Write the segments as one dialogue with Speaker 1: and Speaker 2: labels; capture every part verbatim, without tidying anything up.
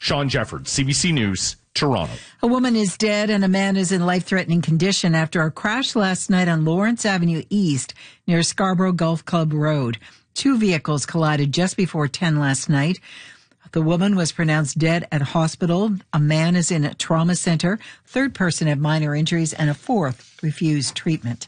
Speaker 1: Sean Jeffords, C B C News, Toronto.
Speaker 2: A woman is dead and a man is in life-threatening condition after a crash last night on Lawrence Avenue East near Scarborough Golf Club Road. Two vehicles collided just before ten last night. The woman was pronounced dead at hospital. A man is in a trauma center. Third person had minor injuries and a fourth refused treatment.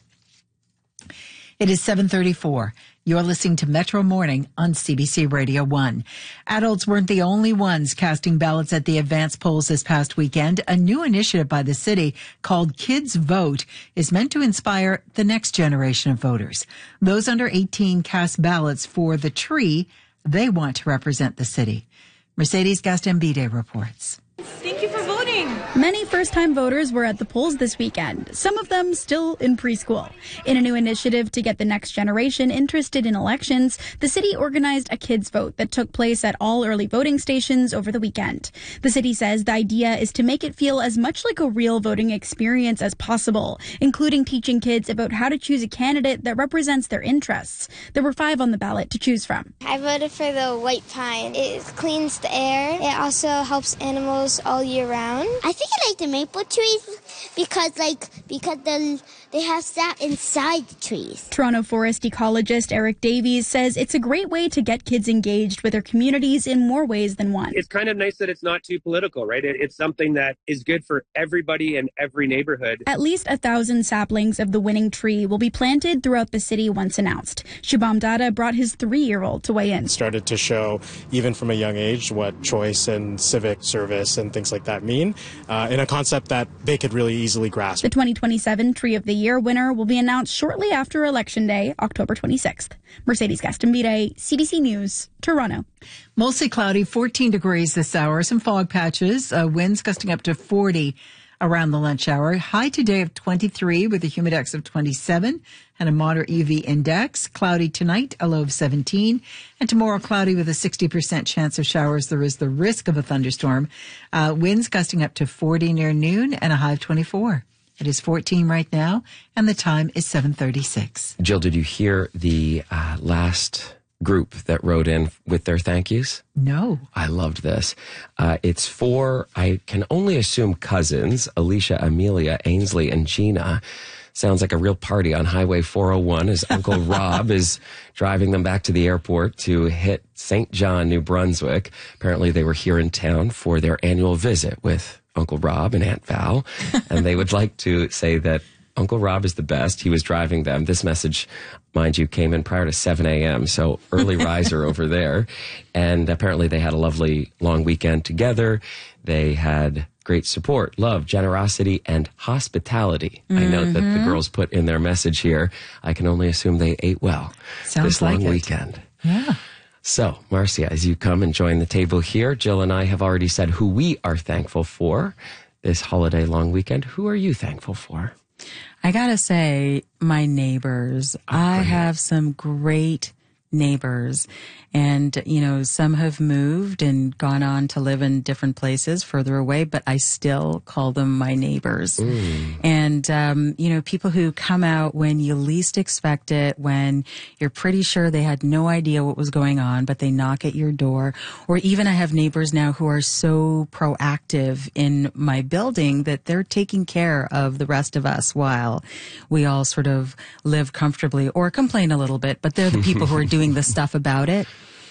Speaker 2: It is seven thirty-four. You're listening to Metro Morning on C B C Radio one. Adults weren't the only ones casting ballots at the advance polls this past weekend. A new initiative by the city called Kids Vote is meant to inspire the next generation of voters. Those under eighteen cast ballots for the tree they want to represent the city. Mercedes Gastambide reports.
Speaker 3: Thank you for voting.
Speaker 4: Many first-time voters were at the polls this weekend, some of them still in preschool. In a new initiative to get the next generation interested in elections, the city organized a kids vote that took place at all early voting stations over the weekend. The city says the idea is to make it feel as much like a real voting experience as possible, including teaching kids about how to choose a candidate that represents their interests. There were five on the ballot to choose from.
Speaker 5: I voted for the white pine. It cleans the air. It also helps animals all year round. I think I like the maple trees because like because the, they have sap inside the trees.
Speaker 4: Toronto forest ecologist Eric Davies says it's a great way to get kids engaged with their communities in more ways than one.
Speaker 6: It's kind of nice that it's not too political, right? It, it's something that is good for everybody in every neighborhood.
Speaker 4: At least a thousand saplings of the winning tree will be planted throughout the city once announced. Shubham Dada brought his three-year-old to weigh in.
Speaker 7: Started to show, even from a young age, what choice and civic service and things like that mean, uh, in a concept that they could really easily grasp.
Speaker 4: The twenty twenty-seven Tree of the Year winner will be announced shortly after Election Day, October twenty-sixth. Mercedes Gastambide, C B C News, Toronto.
Speaker 2: Mostly cloudy, fourteen degrees this hour. Some fog patches, uh, winds gusting up to forty around the lunch hour. High today of twenty-three with a humidex of twenty-seven and a moderate U V index. Cloudy tonight, a low of seventeen. And tomorrow, cloudy with a sixty percent chance of showers. There is the risk of a thunderstorm. Uh, winds gusting up to forty near noon and a high of twenty-four. It is fourteen right now, and the time is seven thirty-six.
Speaker 8: Jill, did you hear the uh, last group that wrote in with their thank yous?
Speaker 2: No.
Speaker 8: I loved this. Uh, it's for, I can only assume, cousins, Alicia, Amelia, Ainsley, and Gina. Sounds like a real party on Highway four oh one as Uncle Rob is driving them back to the airport to hit Saint John, New Brunswick. Apparently they were here in town for their annual visit with Uncle Rob and Aunt Val, and they would like to say that Uncle Rob is the best. He was driving them. This message, mind you, came in prior to seven a.m., so early riser over there. And apparently they had a lovely long weekend together. They had great support, love, generosity, and hospitality. Mm-hmm. I note that the girls put in their message here. I can only assume they ate well
Speaker 2: Sounds
Speaker 8: this
Speaker 2: like
Speaker 8: long
Speaker 2: it.
Speaker 8: weekend.
Speaker 2: Yeah.
Speaker 8: So, Marcia, as you come and join the table here, Jill and I have already said who we are thankful for this holiday long weekend. Who are you thankful for?
Speaker 9: I gotta say, my neighbors.
Speaker 8: Oh,
Speaker 9: I
Speaker 8: great.
Speaker 9: have some great neighbors. And, you know, some have moved and gone on to live in different places further away, but I still call them my neighbors.
Speaker 8: Mm.
Speaker 9: And, um, you know, people who come out when you least expect it, when you're pretty sure they had no idea what was going on, but they knock at your door. Or even I have neighbors now who are so proactive in my building that they're taking care of the rest of us while we all sort of live comfortably or complain a little bit, but they're the people who are doing the stuff about it.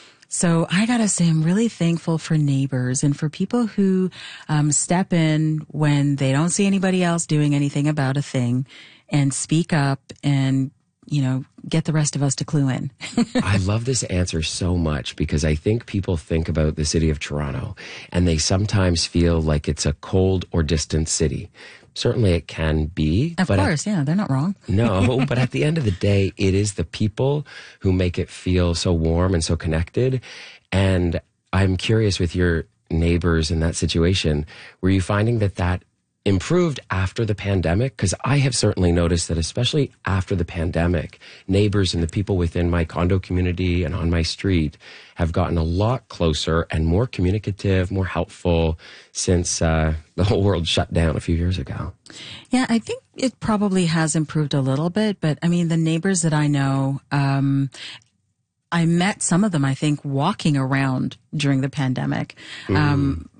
Speaker 9: So I gotta say, I'm really thankful for neighbors and for people who um, step in when they don't see anybody else doing anything about a thing and speak up and, you know, get the rest of us to clue in.
Speaker 8: I love this answer so much because I think people think about the city of Toronto and they sometimes feel like it's a cold or distant city. Certainly it can be.
Speaker 9: Of
Speaker 8: but
Speaker 9: course,
Speaker 8: at,
Speaker 9: yeah, they're not wrong.
Speaker 8: No, but at the end of the day, it is the people who make it feel so warm and so connected. And I'm curious with your neighbors in that situation, were you finding that that improved after the pandemic? Because I have certainly noticed that, especially after the pandemic, neighbors and the people within my condo community and on my street have gotten a lot closer and more communicative, more helpful since uh, the whole world shut down a few years ago.
Speaker 9: Yeah, I think it probably has improved a little bit, but I mean, the neighbors that I know, um, I met some of them, I think, walking around during the pandemic.
Speaker 8: Mm.
Speaker 9: Um,